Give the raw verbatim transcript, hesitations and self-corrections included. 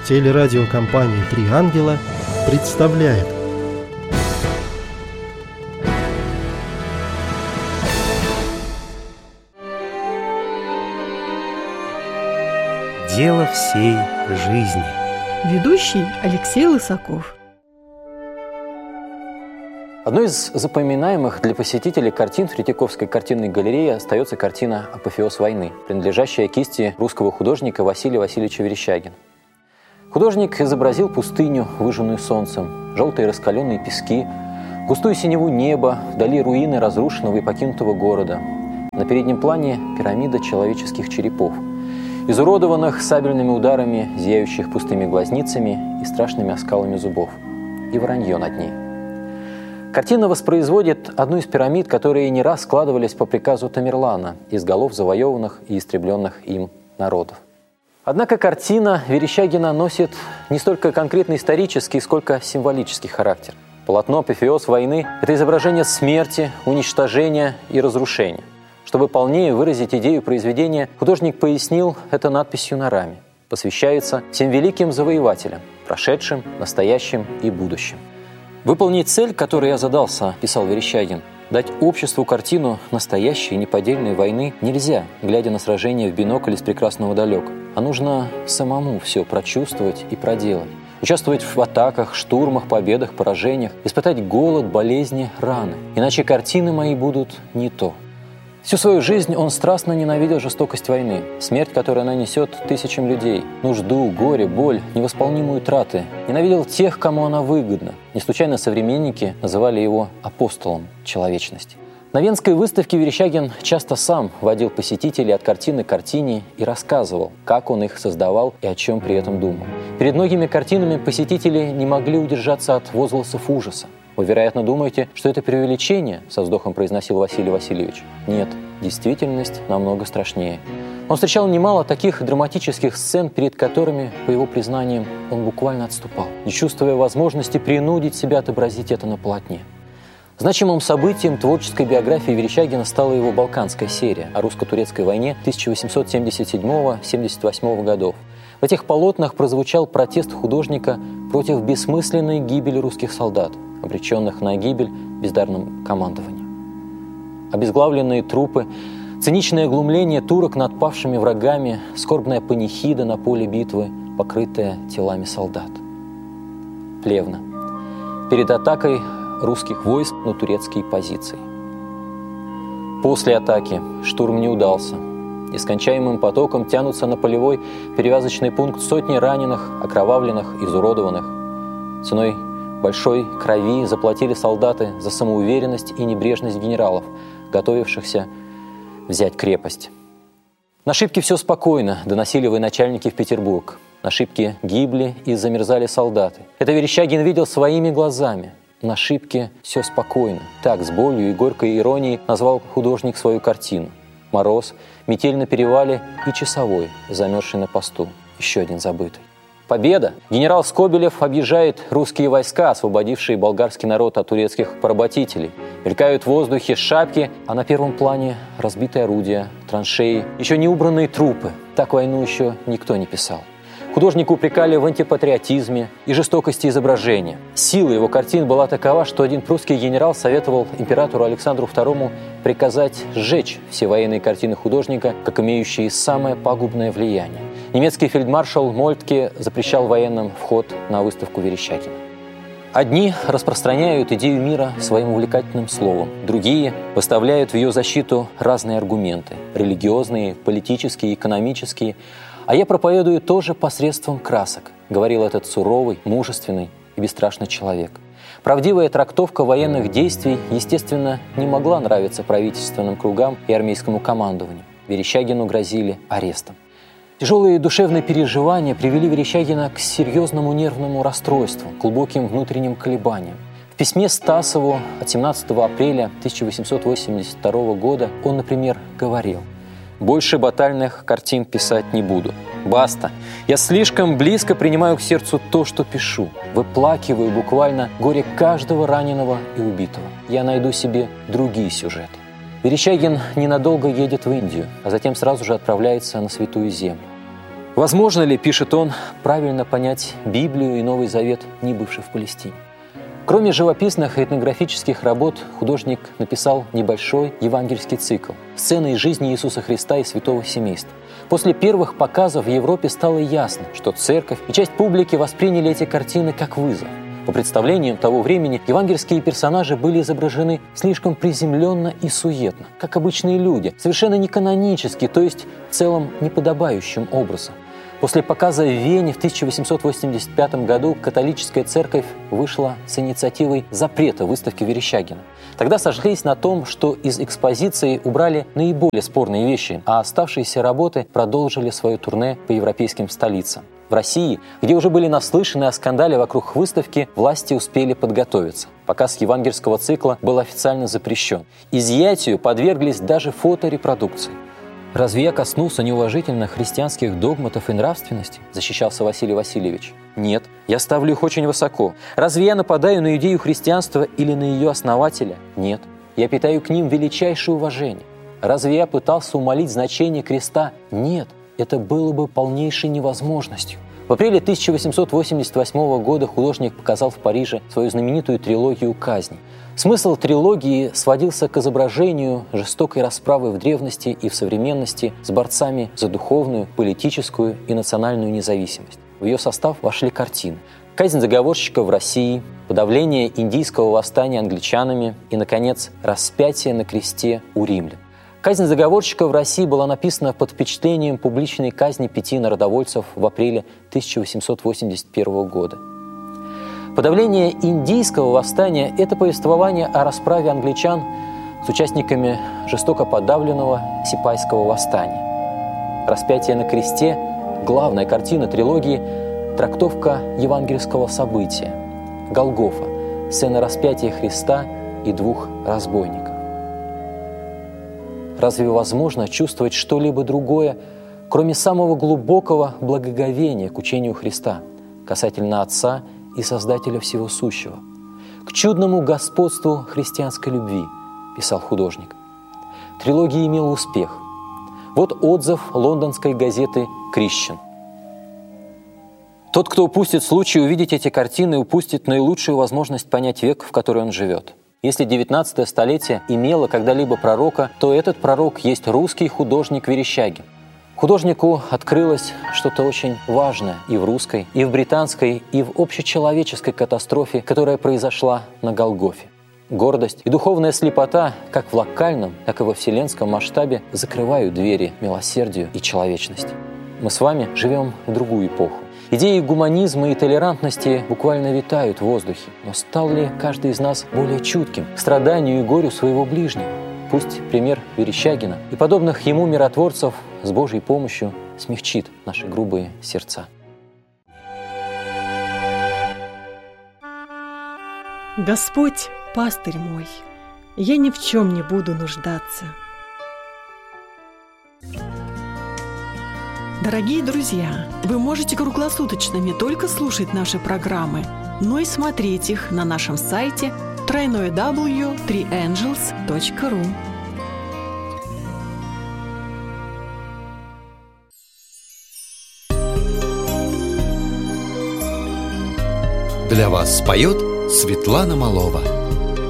Телерадиокомпания «Три ангела» представляет. Дело всей жизни. Ведущий Алексей Лысаков. Одной из запоминаемых для посетителей картин в Третьяковской картинной галерее остается картина «Апофеоз войны», принадлежащая кисти русского художника Василия Васильевича Верещагина. Художник изобразил пустыню, выжженную солнцем, желтые раскаленные пески, густую синеву неба, вдали руины разрушенного и покинутого города. На переднем плане пирамида человеческих черепов, изуродованных сабельными ударами, зияющих пустыми глазницами и страшными оскалами зубов, и воронье над ней. Картина воспроизводит одну из пирамид, которые не раз складывались по приказу Тамерлана из голов завоеванных и истребленных им народов. Однако картина Верещагина носит не столько конкретный исторический, сколько символический характер. Полотно «Апофеоз войны» – это изображение смерти, уничтожения и разрушения. Чтобы полнее выразить идею произведения, художник пояснил это надписью на раме. Посвящается всем великим завоевателям, прошедшим, настоящим и будущим. «Выполнить цель, которой я задался», – писал Верещагин, – «дать обществу картину настоящей неподдельной войны нельзя, глядя на сражение в бинокль из прекрасного далека, а нужно самому все прочувствовать и проделать. Участвовать в атаках, штурмах, победах, поражениях, испытать голод, болезни, раны. Иначе картины мои будут не то». Всю свою жизнь он страстно ненавидел жестокость войны, смерть, которую она несет тысячам людей, нужду, горе, боль, невосполнимые траты. Ненавидел тех, кому она выгодна. Не случайно современники называли его апостолом человечности. На Венской выставке Верещагин часто сам водил посетителей от картины к картине и рассказывал, как он их создавал и о чем при этом думал. Перед многими картинами посетители не могли удержаться от возгласов ужаса. Вы, вероятно, думаете, что это преувеличение, со вздохом произносил Василий Васильевич. Нет, действительность намного страшнее. Он встречал немало таких драматических сцен, перед которыми, по его признаниям, он буквально отступал, не чувствуя возможности принудить себя отобразить это на полотне. Значимым событием творческой биографии Верещагина стала его «Балканская серия» о русско-турецкой войне тысяча восемьсот семьдесят седьмого — семьдесят восьмого годов. В этих полотнах прозвучал протест художника против бессмысленной гибели русских солдат, обреченных на гибель бездарным командованием. Обезглавленные трупы, циничное глумление турок над павшими врагами, скорбная панихида на поле битвы, покрытая телами солдат. Плевна. Перед атакой русских войск на турецкие позиции. После атаки штурм не удался. Нескончаемым потоком тянутся на полевой перевязочный пункт сотни раненых, окровавленных, изуродованных. Ценой большой крови заплатили солдаты за самоуверенность и небрежность генералов, готовившихся взять крепость. На Шипке все спокойно, доносили военачальники в Петербург. На Шипке гибли и замерзали солдаты. Это Верещагин видел своими глазами. На Шипке все спокойно. Так, с болью и горькой иронией назвал художник свою картину. Мороз, метель на перевале и часовой, замерзший на посту. Еще один забытый. Победа! Генерал Скобелев объезжает русские войска, освободившие болгарский народ от турецких поработителей. Мелькают в воздухе шапки, а на первом плане разбитые орудия, траншеи, еще не убранные трупы. Так войну еще никто не писал. Художника упрекали в антипатриотизме и жестокости изображения. Сила его картин была такова, что один прусский генерал советовал императору Александру второму приказать сжечь все военные картины художника, как имеющие самое пагубное влияние. Немецкий фельдмаршал Мольтке запрещал военным вход на выставку Верещагина. Одни распространяют идею мира своим увлекательным словом, другие выставляют в ее защиту разные аргументы – религиозные, политические, экономические. А я проповедую тоже посредством красок, говорил этот суровый, мужественный и бесстрашный человек. Правдивая трактовка военных действий, естественно, не могла нравиться правительственным кругам и армейскому командованию. Верещагину грозили арестом. Тяжелые душевные переживания привели Верещагина к серьезному нервному расстройству, глубоким внутренним колебаниям. В письме Стасову от семнадцатого апреля тысяча восемьсот восемьдесят второго года он, например, говорил: «Больше батальных картин писать не буду. Баста. Я слишком близко принимаю к сердцу то, что пишу. Выплакиваю буквально горе каждого раненого и убитого. Я найду себе другие сюжеты». Верещагин ненадолго едет в Индию, а затем сразу же отправляется на Святую Землю. Возможно ли, пишет он, правильно понять Библию и Новый Завет, не бывший в Палестине? Кроме живописных и этнографических работ, художник написал небольшой евангельский цикл «Сцены из жизни Иисуса Христа и святого семейства». После первых показов в Европе стало ясно, что церковь и часть публики восприняли эти картины как вызов. По представлениям того времени, евангельские персонажи были изображены слишком приземленно и суетно, как обычные люди, совершенно не канонически, то есть в целом неподобающим образом. После показа в Вене в тысяча восемьсот восемьдесят пятом году католическая церковь вышла с инициативой запрета выставки Верещагина. Тогда сошлись на том, что из экспозиции убрали наиболее спорные вещи, а оставшиеся работы продолжили свое турне по европейским столицам. В России, где уже были наслышаны о скандале вокруг выставки, власти успели подготовиться. Показ евангельского цикла был официально запрещен. Изъятию подверглись даже фоторепродукции. «Разве я коснулся неуважительно христианских догматов и нравственности?» – защищался Василий Васильевич. «Нет, я ставлю их очень высоко. Разве я нападаю на идею христианства или на ее основателя? Нет, я питаю к ним величайшее уважение. Разве я пытался умалить значение креста? Нет, это было бы полнейшей невозможностью». В апреле тысяча восемьсот восемьдесят восьмого года художник показал в Париже свою знаменитую трилогию казней. Смысл трилогии сводился к изображению жестокой расправы в древности и в современности с борцами за духовную, политическую и национальную независимость. В ее состав вошли картины «Казнь заговорщиков в России», «Подавление индийского восстания англичанами» и, наконец, «Распятие на кресте у римлян». «Казнь заговорщиков в России» была написана под впечатлением публичной казни пяти народовольцев в апреле тысяча восемьсот восемьдесят первого года. «Подавление индийского восстания» – это повествование о расправе англичан с участниками жестоко подавленного сипайского восстания. «Распятие на кресте» – главная картина трилогии, трактовка евангельского события. «Голгофа» – сцена распятия Христа и двух разбойников. Разве возможно чувствовать что-либо другое, кроме самого глубокого благоговения к учению Христа касательно Отца и Создателя всего сущего, к чудному господству христианской любви, писал художник. Трилогия имела успех. Вот отзыв лондонской газеты «Крищен». «Тот, кто упустит случай увидеть эти картины, упустит наилучшую возможность понять век, в который он живет. Если девятнадцатое столетие имело когда-либо пророка, то этот пророк есть русский художник Верещагин. Художнику открылось что-то очень важное и в русской, и в британской, и в общечеловеческой катастрофе, которая произошла на Голгофе. Гордость и духовная слепота как в локальном, так и во вселенском масштабе закрывают двери милосердию и человечности. Мы с вами живем в другую эпоху. Идеи гуманизма и толерантности буквально витают в воздухе. Но стал ли каждый из нас более чутким к страданию и горю своего ближнего? Пусть пример Верещагина и подобных ему миротворцев с Божьей помощью смягчит наши грубые сердца. Господь, пастырь мой, я ни в чем не буду нуждаться. Дорогие друзья, вы можете круглосуточно не только слушать наши программы, но и смотреть их на нашем сайте дабл ю дабл ю дабл ю точка три энджелс точка ру. Для вас споет Светлана Малова.